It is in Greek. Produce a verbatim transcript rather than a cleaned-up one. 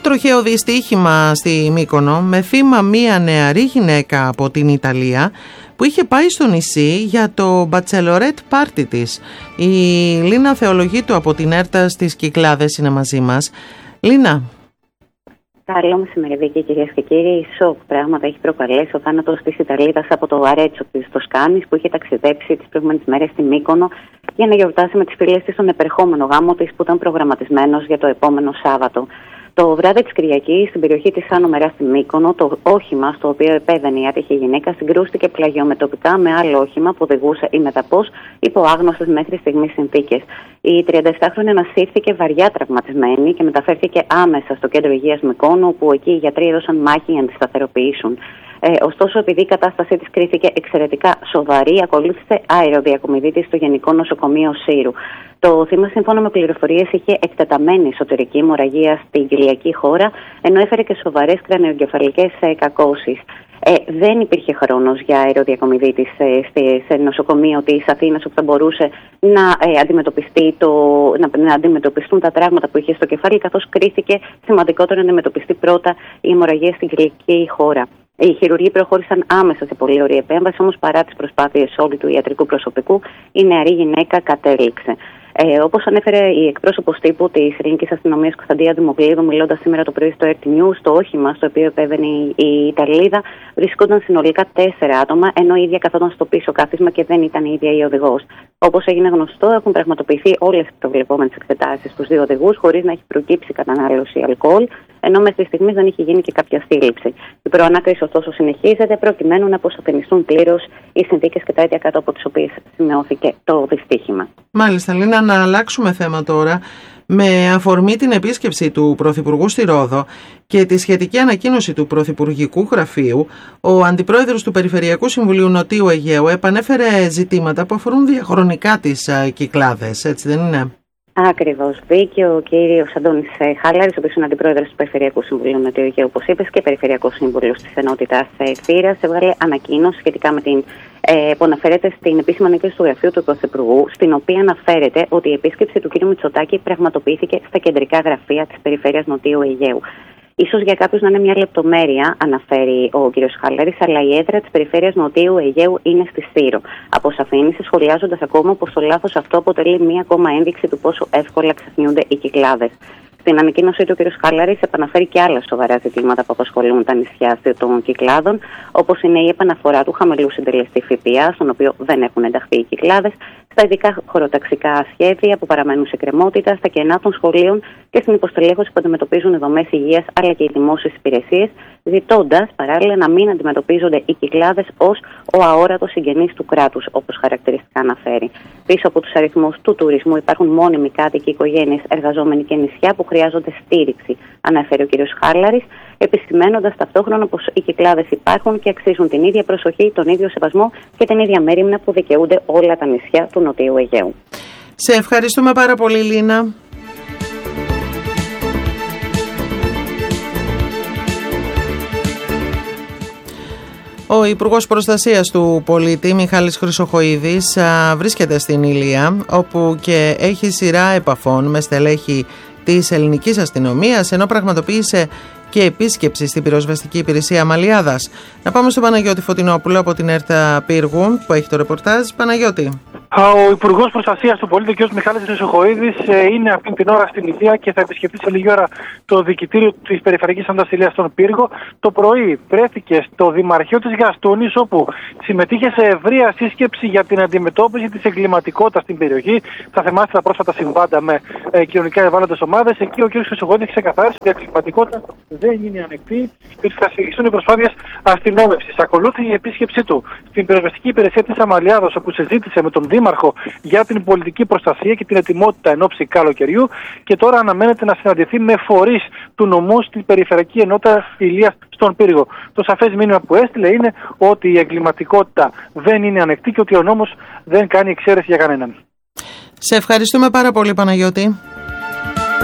τροχαίο δυστύχημα στη Μύκονο με θύμα μία νεαρή γυναίκα από την Ιταλία που είχε πάει στο νησί για το bachelorette party της. Η Λίνα Θεολογίτου από την Έρτα στις Κυκλάδες είναι μαζί μας. Λίνα. Καλό μεσημεριδίκη, κυρίες και κύριοι. Σοκ πράγματα έχει προκαλέσει ο θάνατος της Ιταλίδας από το Αρέτσο της Τοσκάνης που είχε ταξιδέψει τις προηγούμενες μέρες στη Μύκονο για να γιορτάσει με τις φίλες της τον επερχόμενο γάμο της που ήταν προγραμματισμένος για το επόμενο Σάββατο. Το βράδυ της Κυριακής, στην περιοχή της Άνω Μερά στη Μύκονο, το όχημα στο οποίο επέδαινε η άτυχη γυναίκα συγκρούστηκε πλαγιομετωπικά με άλλο όχημα που οδηγούσε ή μεταπώς υπό άγνωστες μέχρι στιγμής συνθήκες. Η τριανταεπτάχρονη ανασύρθηκε βαριά τραυματισμένη και μεταφέρθηκε άμεσα στο κέντρο υγείας Μυκόνου, όπου εκεί οι γιατροί έδωσαν μάχη για να τη σταθεροποιήσουν. Ε, ωστόσο, επειδή η κατάστασή της κρίθηκε εξαιρετικά σοβαρή, ακολούθησε αεροδιακομιδίτη στο Γενικό Νοσοκομείο Σύρου. Το θύμα, σύμφωνα με πληροφορίες, είχε εκτεταμένη εσωτερική αιμορραγία στην κοιλιακή χώρα, ενώ έφερε και σοβαρές κρανιογκεφαλικές ε, κακώσεις. Ε, δεν υπήρχε χρόνος για αεροδιακομιδίτη σε, σε νοσοκομείο της Αθήνας, όπου θα μπορούσε να, ε, αντιμετωπιστεί το, να, να αντιμετωπιστούν τα τραύματα που είχε στο κεφάλι, καθώς κρίθηκε σημαντικότερο να αντιμετωπιστεί πρώτα η αιμορραγία στην κοιλιακή χώρα. Οι χειρουργοί προχώρησαν άμεσα σε πολύ ωραία επέμβαση, όμως παρά τις προσπάθειες όλου του ιατρικού προσωπικού, η νεαρή γυναίκα κατέληξε. Ε, όπως ανέφερε η εκπρόσωπος τύπου της Ελληνικής Αστυνομίας Κωνσταντία Δημοκλήδου, μιλώντας σήμερα το πρωί στο Ερ Τι Νιούς, το όχημα στο οποίο επέβαινε η Ιταλίδα βρισκόταν συνολικά τέσσερα άτομα, ενώ η ίδια καθόταν στο πίσω κάθισμα και δεν ήταν η ίδια η οδηγός. Όπως έγινε γνωστό, έχουν πραγματοποιηθεί όλες τις προβλεπόμενες εξετάσεις στους δύο οδηγούς, χωρίς να έχει προκύψει κατανάλωση αλκοόλ, ενώ μέχρι στιγμή δεν έχει γίνει και κάποια σύλληψη. Η προανάκριση, ωστόσο, συνεχίζεται προκειμένου να αποσαφινιστούν πλήρως οι συνθήκες και τα αίτια κάτω από τις οποίες σημειώθηκε το δυστύχημα. Μάλιστα, Λίνα, να αλλάξουμε θέμα τώρα. Με αφορμή την επίσκεψη του Πρωθυπουργού στη Ρόδο και τη σχετική ανακοίνωση του Πρωθυπουργικού Γραφείου, ο Αντιπρόεδρος του Περιφερειακού Συμβουλίου Νοτίου Αιγαίου επανέφερε ζητήματα που αφορούν διαχρονικά τις Κυκλάδες, έτσι δεν είναι? Ακριβώς. Βγήκε ο κύριος Αντώνης Χάλαρης, ο οποίος είναι αντιπρόεδρος του Περιφερειακού Συμβουλίου Νοτιού Αιγαίου, όπως είπες, και Περιφερειακός Σύμβουλος της Ενότητας Θήρας. Έβγαλε ανακοίνωση σχετικά με την ε, που αναφέρεται στην επίσημη ανακοίνωση του Γραφείου του Πρωθυπουργού, στην οποία αναφέρεται ότι η επίσκεψη του κ. Μητσοτάκη πραγματοποιήθηκε στα κεντρικά γραφεία της Περιφέρειας Νοτιού Αιγαίου. Ίσως για κάποιους να είναι μια λεπτομέρεια, αναφέρει ο κ. Χάλαρης, αλλά η έδρα της Περιφέρειας Νοτιού Αιγαίου είναι στη Σύρο. Αποσαφήνισε, σχολιάζοντας ακόμα πως το λάθος αυτό αποτελεί μια ακόμα ένδειξη του πόσο εύκολα ξεχνιούνται οι Κυκλάδες. Στην ανακοίνωσή του, ο κ. Χάλαρης επαναφέρει και άλλα σοβαρά ζητήματα που απασχολούν τα νησιά των Κυκλάδων, όπως είναι η επαναφορά του χαμηλού συντελεστή ΦΠΑ, στον οποίο δεν έχουν ενταχθεί οι Κυκλάδες, στα ειδικά χωροταξικά σχέδια που παραμένουν σε κρεμότητα, στα κενά των σχολείων και στην υποστελέχωση που αντιμετωπίζουν οι δομές υγείας αλλά και οι δημόσιες υπηρεσίες, ζητώντας παράλληλα να μην αντιμετωπίζονται οι Κυκλάδες ως ο αόρατος συγγενής του κράτους, όπως χαρακτηριστικά αναφέρει. Πίσω από τους αριθμούς του τουρισμού υπάρχουν μόνιμοι κάτοικοι, οικογένειες, εργαζόμενοι και νησιά που χρειάζονται στήριξη, αναφέρει ο κ. Χάλαρης, επισημαίνοντας ταυτόχρονα πως οι Κυκλάδες υπάρχουν και αξίζουν την ίδια προσοχή, τον ίδιο σεβασμό και την ίδια μέριμνα που δικαιούνται όλα τα νησιά του Νοτιού Αιγαίου. Σε ευχαριστούμε πάρα πολύ, Λίνα. Ο Υπουργός Προστασίας του Πολίτη, Μιχάλης Χρυσοχοΐδης, βρίσκεται στην Ηλία, όπου και έχει σειρά επαφών με στελέχη της ελληνικής αστυνομίας, ενώ πραγματοποίησε και επίσκεψη στην πυροσβεστική υπηρεσία Αμαλιάδας. Να πάμε στον Παναγιώτη Φωτεινόπουλο από την Έρτα Πύργου, που έχει το ρεπορτάζ. Παναγιώτη. Ο Υπουργός Προστασίας του Πολίτη, κ. Μιχάλης Χρυσοχοΐδης, είναι αυτή την ώρα στην Ηλία και θα επισκεφτεί σε λίγη ώρα το δικητήριο της Περιφερειακής Ανταστηλίας στον Πύργο. Το πρωί βρέθηκε στο Δημαρχείο της Γαστούνης, όπου συμμετείχε σε ευρεία σύσκεψη για την αντιμετώπιση της εγκληματικότητας στην περιοχή. Θα θυμάστε τα πρόσφατα συμβάντα με ε, κοινωνικά ευάλωτες ομάδες. Εκεί ο κ. Χρυσοχοΐδης ξεκαθάρισε ότι η εγκληματικότητα δεν είναι ανεκτή και ότι θα συνεχιστούν οι προσπάθειες αστυνόμευσης. Ακολούθησε η επίσκεψή του στην πυροσβεστική υπηρεσία της Αμαλιάδος, όπου συζήτησε με τον Δήμαρχο για την πολιτική προστασία και την ετοιμότητα εν ώψη καλοκαιριού, και τώρα αναμένεται να συναντηθεί με φορείς του νομού στην Περιφερειακή Ενότητα Ηλίας στον Πύργο. Το σαφές μήνυμα που έστειλε είναι ότι η εγκληματικότητα δεν είναι ανεκτή και ότι ο νόμος δεν κάνει εξαίρεση για κανέναν. Σε ευχαριστούμε πάρα πολύ, Παναγιώτη.